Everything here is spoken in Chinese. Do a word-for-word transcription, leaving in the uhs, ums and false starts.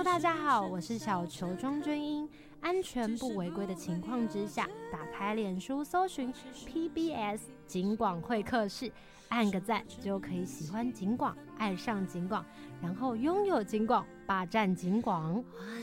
大家好，我是小球庄君英。安全不违规的情况之下，打开脸书搜寻 P B S 警广会客室，按个赞就可以喜欢警广，爱上警广，然后拥有警广，霸占警广。 我